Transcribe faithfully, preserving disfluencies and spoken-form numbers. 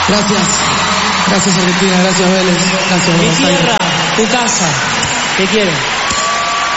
Gracias. Gracias Argentina, gracias Vélez, gracias Mi Buenos Aires. tierra, tu casa. Te quiero.